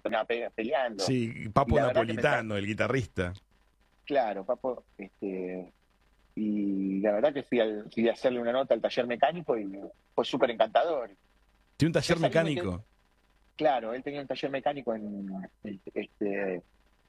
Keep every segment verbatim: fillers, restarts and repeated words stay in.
nada, pe- peleando. Sí, Y Papo la verdad que me encanta. Napolitano, el guitarrista. Claro, Papo, este, y la verdad que fui, al, fui a hacerle una nota al taller mecánico y fue súper encantador. Tiene un Yo taller salí muy te- mecánico. claro, él tenía un taller mecánico en, este,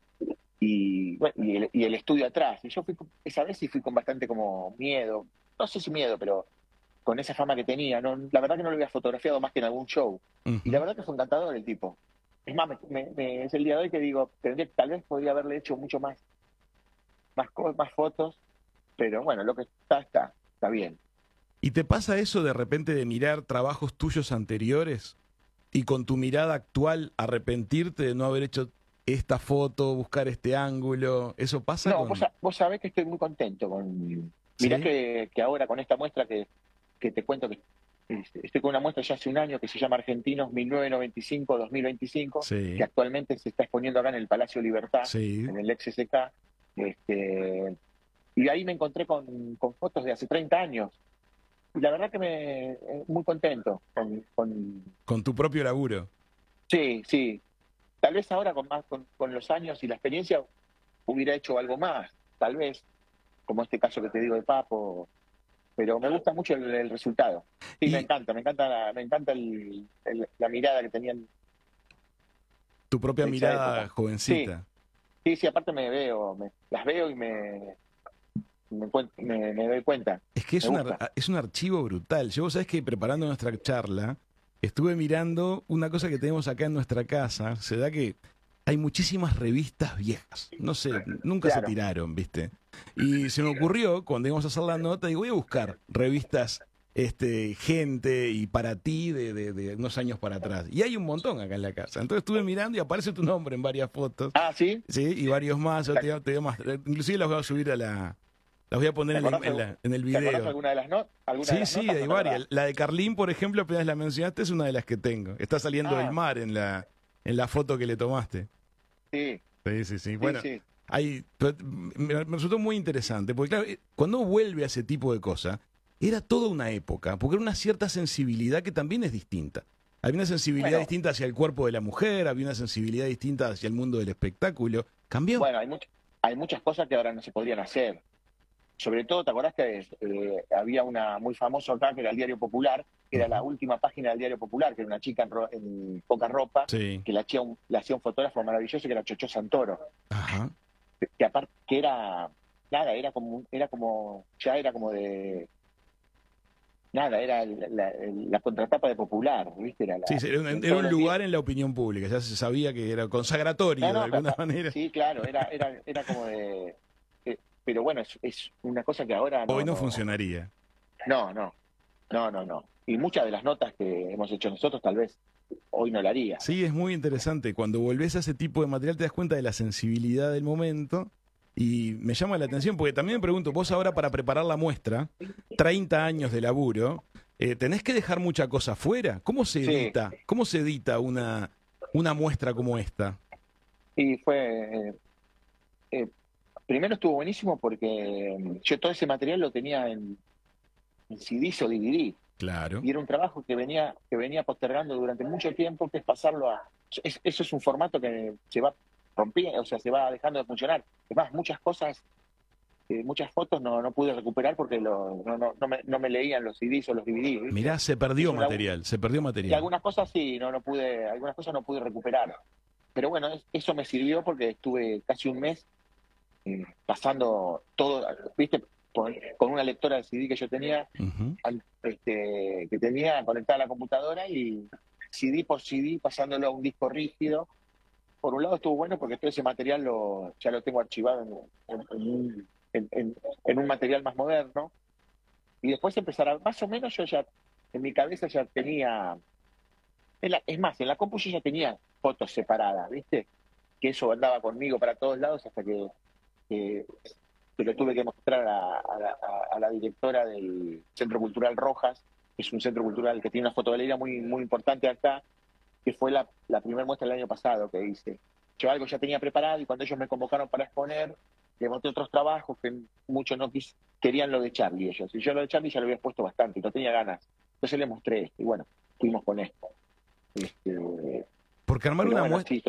y, bueno, y, el, y el estudio atrás. Y yo fui, con- esa vez sí fui con bastante como miedo, no sé si miedo, pero con esa fama que tenía. No, la verdad que no lo había fotografiado más que en algún show. Y la Ujú. verdad que fue encantador el tipo. Es más, me- me- me- es el día de hoy que digo, tendría, tal vez podría haberle hecho mucho más, más, co- más fotos, pero bueno, lo que está, está, está bien. ¿Y te pasa eso de repente de mirar trabajos tuyos anteriores y con tu mirada actual arrepentirte de no haber hecho esta foto, buscar este ángulo? ¿Eso pasa No, vos, con...? sa- vos sabés que estoy muy contento con... Mirá ¿Sí? que, que ahora con esta muestra que, que te cuento que este, estoy con una muestra ya hace un año que se llama Argentinos mil novecientos noventa y cinco a dos mil veinticinco, que Sí, actualmente se está exponiendo acá en el Palacio Libertad, sí. en el ex S K. Este, y ahí me encontré con, con fotos de hace treinta años. Y la verdad que me eh, muy contento con, con... Con tu propio laburo. Sí, sí. Tal vez ahora con más con, con los años y la experiencia hubiera hecho algo más, tal vez, como este caso que te digo de Papo, pero me gusta mucho el, el resultado. Sí, me Y encanta, me encanta, la, me encanta el, el- la mirada que tenían tu propia de esa mirada época. Sí, jovencita. sí, sí, aparte me veo, me, las veo y me, me, cuen- me- me doy cuenta. Es que Me es un, gusta. ar- es un archivo brutal. Yo, vos sabés que preparando nuestra charla, estuve mirando una cosa que tenemos acá en nuestra casa. Se da que hay muchísimas revistas viejas. No sé, nunca se Claro, tiraron, ¿viste? Y se me ocurrió, cuando íbamos a hacer la nota, digo, voy a buscar revistas, este, gente y para ti de, de, de unos años para atrás. Y hay un montón acá en la casa. Entonces estuve mirando y aparece tu nombre en varias fotos. ah, sí. Sí, y varios más. Yo ¿Te, te, te digo más. Inclusive las voy a subir a la, las voy a poner te en, la acordás, im- en, algu- la- en el ¿te acordás video. alguna de las not alguna de Sí, las sí, notas? hay ¿No te varias. acordás? La de Carlín, por ejemplo, apenas la mencionaste, es una de las que tengo. Está saliendo del Ah, mar en la, en la foto que le tomaste. sí, Sí, sí, sí. sí, Bueno, sí. hay, pero me, me resultó muy interesante, porque claro, eh, cuando uno vuelve a ese tipo de cosas, era toda una época, porque era una cierta sensibilidad que también es distinta. Había una sensibilidad Bueno, distinta hacia el cuerpo de la mujer, había una sensibilidad distinta hacia el mundo del espectáculo. ¿Cambió? bueno, hay much- hay muchas cosas que ahora no se podrían hacer. Sobre todo, ¿te acordás que eh, había una muy famosa acá que era el Diario Popular, que era la Ujú. última página del Diario Popular, que era una chica en, ro- en poca ropa, Sí. que la hacía un, la hacía un fotógrafo maravilloso que era Chocho Santoro, Ajá. que, que aparte que era nada, era como era como ya era como de nada, era la, la- la contratapa de Popular, ¿viste? Era Sí, la sí, era un, en era todos un los días. lugar en la opinión pública, ya se sabía que era No, consagratorio de no, pero alguna aparte- manera. sí, claro, era era era como de eh, pero bueno, es, es una cosa que ahora Hoy no no no funcionaría. no, no. No, no, no. Y muchas de las notas que hemos hecho nosotros tal vez hoy no la haría. Sí, es muy interesante. Cuando volvés a ese tipo de material te das cuenta de la sensibilidad del momento y me llama la atención porque también me pregunto, vos ahora para preparar la muestra, treinta años de laburo, eh, ¿tenés que dejar mucha cosa fuera? ¿Cómo se Sí, edita? ¿Cómo se edita una, una muestra como esta? y fue... eh, eh, primero estuvo buenísimo porque mm, yo todo ese material lo tenía en, en C Ds o D V D. Claro. Y era un trabajo que venía, que venía postergando durante mucho tiempo, que es pasarlo a... es- eso es un formato que se va rompiendo, o sea, se va dejando de funcionar. Es más, muchas cosas, eh, muchas fotos no, no pude recuperar porque lo- no, no, no me, no me leían los C Ds o los D V D, ¿viste? Mirá, se Es perdió una, material, se perdió y material. algunas cosas sí, no, no pude, algunas cosas no pude recuperar. Pero bueno, es- eso me sirvió porque estuve casi un mes eh, pasando todo, ¿viste? Con, con una lectora de C D que yo tenía, Ujú. al- este, que tenía conectada a la computadora y C D por C D pasándolo a un disco rígido. Por un lado estuvo bueno porque todo ese material lo, ya lo tengo archivado en, en- en un, en- en- en un material más moderno. Y después empezar a, más o menos yo ya, en mi cabeza ya tenía, en la- es más, en la compu yo ya tenía fotos separadas, ¿viste? Que eso andaba conmigo para todos lados hasta que, que, que lo tuve que mostrar a, a la, a- a la directora del Centro Cultural Rojas, que es un centro cultural que tiene una fotogalería muy, muy importante acá, que fue la, la primera muestra del año pasado que hice. Yo algo ya tenía preparado y cuando ellos me convocaron para exponer, les mostré otros trabajos que muchos no quis, querían lo de Charlie ellos. Y yo lo de Charlie ya lo había expuesto bastante y no tenía ganas. Entonces les mostré esto y bueno, fuimos con esto. Este, Porque armar pero una bueno, muestra... sí,